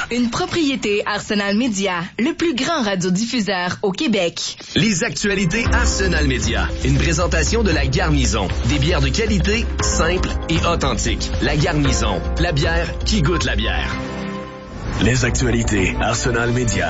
Une propriété Arsenal Média, le plus grand radiodiffuseur au Québec. Les actualités Arsenal Média. Une présentation de La Garnison. Des bières de qualité, simples et authentiques. La Garnison, la bière qui goûte la bière. Les actualités Arsenal Média.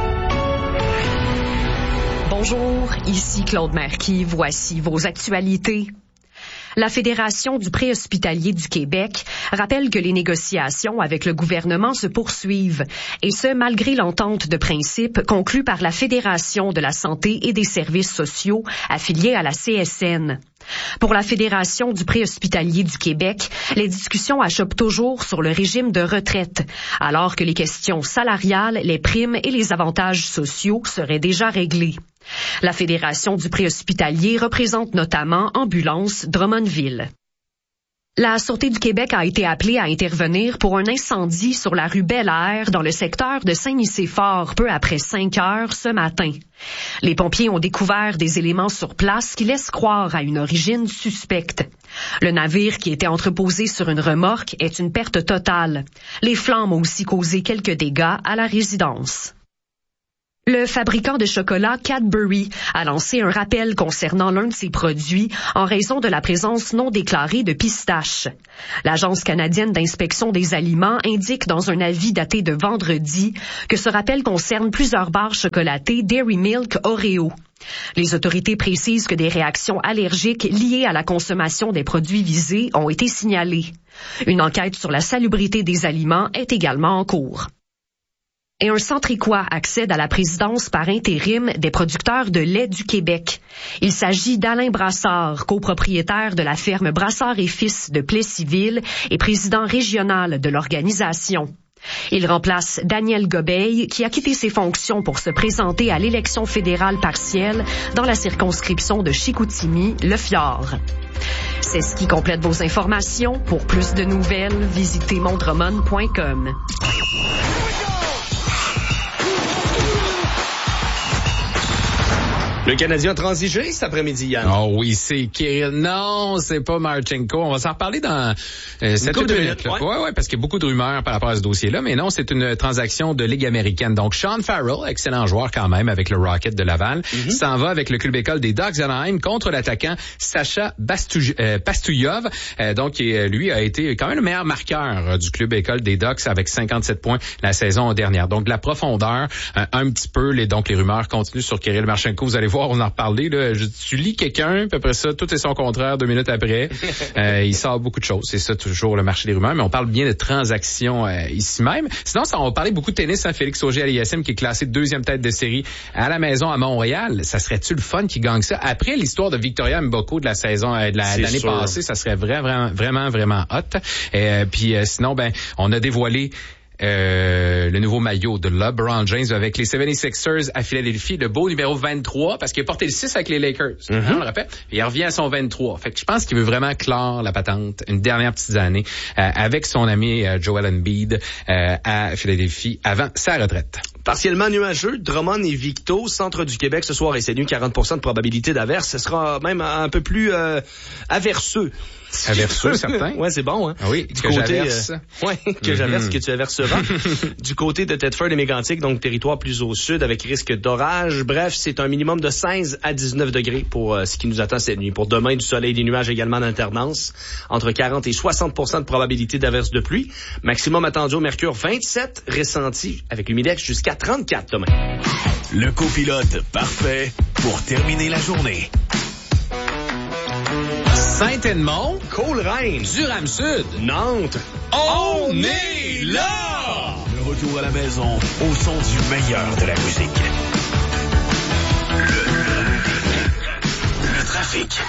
Bonjour, ici Claude Marquis. Voici vos actualités. La Fédération du préhospitalier du Québec rappelle que les négociations avec le gouvernement se poursuivent, et ce, malgré l'entente de principe conclue par la Fédération de la santé et des services sociaux affiliée à la CSN. Pour la Fédération du préhospitalier du Québec, les discussions achoppent toujours sur le régime de retraite, alors que les questions salariales, les primes et les avantages sociaux seraient déjà réglés. La Fédération du préhospitalier représente notamment Ambulance Drummondville. La Sûreté du Québec a été appelée à intervenir pour un incendie sur la rue Bel-Air dans le secteur de Saint-Nicéphore peu après 5 heures ce matin. Les pompiers ont découvert des éléments sur place qui laissent croire à une origine suspecte. Le navire qui était entreposé sur une remorque est une perte totale. Les flammes ont aussi causé quelques dégâts à la résidence. Le fabricant de chocolat Cadbury a lancé un rappel concernant l'un de ses produits en raison de la présence non déclarée de pistaches. L'Agence canadienne d'inspection des aliments indique dans un avis daté de vendredi que ce rappel concerne plusieurs barres chocolatées Dairy Milk Oreo. Les autorités précisent que des réactions allergiques liées à la consommation des produits visés ont été signalées. Une enquête sur la salubrité des aliments est également en cours. Et un Centricois accède à la présidence par intérim des producteurs de lait du Québec. Il s'agit d'Alain Brassard, copropriétaire de la ferme Brassard et Fils de Plessisville et président régional de l'organisation. Il remplace Daniel Gobeil, qui a quitté ses fonctions pour se présenter à l'élection fédérale partielle dans la circonscription de Chicoutimi-Le Fjord. C'est ce qui complète vos informations. Pour plus de nouvelles, visitez mondremon.com. Le Canadien a transigé cet après-midi, Yann. Oh oui, c'est Kirill. Non, c'est pas Marchenko. On va s'en reparler dans 7 minutes. Ouais, parce qu'il y a beaucoup de rumeurs par rapport à ce dossier-là. Mais non, c'est une transaction de Ligue américaine. Donc, Sean Farrell, excellent joueur quand même avec le Rocket de Laval, s'en va avec le club école des Ducks d'Anaheim contre l'attaquant Sacha Pastuyov. Donc, lui a été quand même le meilleur marqueur du club école des Ducks avec 57 points la saison dernière. Donc, de la profondeur, un petit peu. Donc, les rumeurs continuent sur Kirill Marchenko. Vous allez voir, on en reparler. Là. Tu lis quelqu'un, puis après ça, tout est son contraire 2 minutes après. Il sort beaucoup de choses. C'est ça, toujours le marché des rumeurs. Mais on parle bien de transactions ici même. Sinon, on va parler beaucoup de tennis. Félix Auger-Aliassime qui est classé 2e tête de série à la maison à Montréal. Ça serait-tu le fun qu'il gagne ça? Après l'histoire de Victoria Mboko de la saison de l'année passée, ça serait vraiment hot. Puis sinon, on a dévoilé le nouveau maillot de LeBron James avec les 76ers à Philadelphie, le beau numéro 23, parce qu'il a porté le 6 avec les Lakers, on le rappelle, et il revient à son 23. Fait que je pense qu'il veut vraiment clore la patente une dernière petite année avec son ami Joel Embiid à Philadelphie avant sa retraite. Partiellement nuageux, Drummond et Victo, centre du Québec ce soir, et c'est nu 40% de probabilité d'averse. Ce sera même un peu plus averseux. Aversseux, certain. Ouais, c'est bon, hein. Ah oui, du que côté, j'averse. Que j'averse, que tu averseras. Du côté de Thetford et Mégantic, donc territoire plus au sud avec risque d'orage. Bref, c'est un minimum de 16 à 19 degrés pour ce qui nous attend cette nuit. Pour demain, du soleil et des nuages également en alternance. Entre 40 et 60% de probabilité d'averse de pluie. Maximum attendu au mercure 27, ressenti avec l'humidex jusqu'à 34 demain. Le copilote parfait pour terminer la journée. Saint-Edmond, Coleraine, Durham-Sud, Nantes. On est là! Le retour à la maison au son du meilleur de la musique. Le trafic.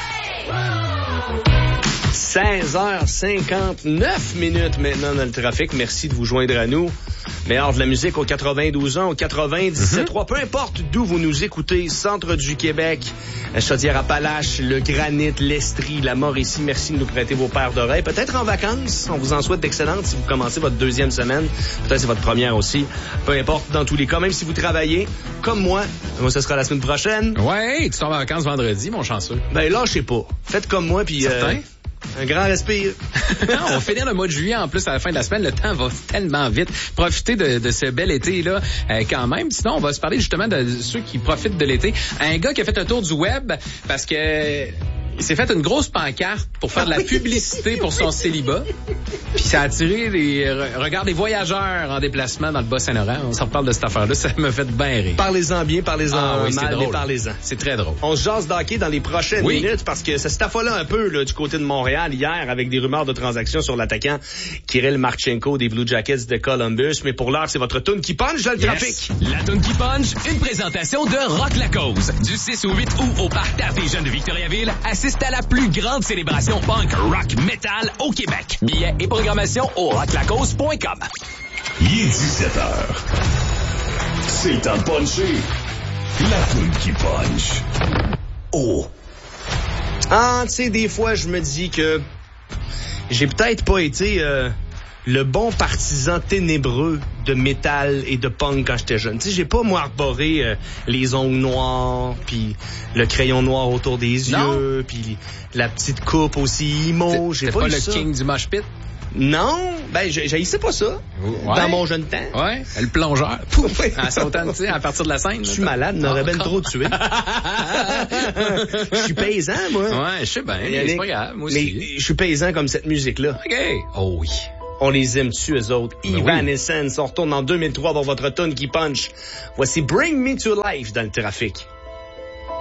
16h59 maintenant dans le trafic. Merci de vous joindre à nous. Meilleur de la musique au 92.1, au 97.3. Peu importe d'où vous nous écoutez, centre du Québec, Chaudière-Appalaches, le Granit, l'Estrie, la Mauricie. Merci de nous prêter vos paires d'oreilles. Peut-être en vacances. On vous en souhaite d'excellentes si vous commencez votre 2e semaine. Peut-être c'est votre première aussi. Peu importe, dans tous les cas, même si vous travaillez, comme moi, ce sera la semaine prochaine. Ouais, tu tombes en vacances vendredi, mon chanceux. Lâchez pas. Faites comme moi, puis Un grand respire. On va finir le mois de juillet en plus à la fin de la semaine. Le temps va tellement vite. Profitez de ce bel été-là quand même. Sinon, on va se parler justement de ceux qui profitent de l'été. Un gars qui a fait un tour du web parce que il s'est fait une grosse pancarte pour faire de la publicité pour son célibat. Puis ça a attiré les regards des voyageurs en déplacement dans le Bas-Saint-Laurent. On s'en reparle de cette affaire-là. Ça me fait bien rire. Parlez-en bien, parlez-en oui, mal, mais parlez-en. C'est très drôle. On se jase d'hockey dans les prochaines minutes parce que ça s'est affolé un peu là, du côté de Montréal hier avec des rumeurs de transactions sur l'attaquant Kirill Marchenko des Blue Jackets de Columbus. Mais pour l'heure, c'est votre toune qui punch dans le trafic. La toune qui punch, une présentation de Rock la Cause. Du 6 au 8 août au Parterre des Jeunes de Victoriaville, assiste à la plus grande célébration punk rock metal au Québec. Billets et programmation au rocklacause.com. Il est 17h. C'est le temps de puncher. La toune qui punch. Oh. Ah, tu sais, des fois, je me dis que j'ai peut-être pas été le bon partisan ténébreux de métal et de punk quand j'étais jeune. Tu sais, j'ai pas, moi, arboré les ongles noirs, puis le crayon noir autour des yeux, puis la petite coupe aussi emo. J'ai pas eu le ça. king du mosh pit? Non, ben j'haïssais pas ça dans mon jeune temps. Ouais, le plongeur. En sautant, tu sais, à partir de la scène. Je suis malade, n'aurait bien trop tué. Je suis paysan, moi. Ouais, je sais bien, c'est pas grave, moi aussi. Mais je suis paysan comme cette musique-là. OK. Oh oui. On les aime-tu, eux autres? Evanescence, on retourne en 2003 pour votre tune qui punch. Voici Bring Me to Life dans le trafic.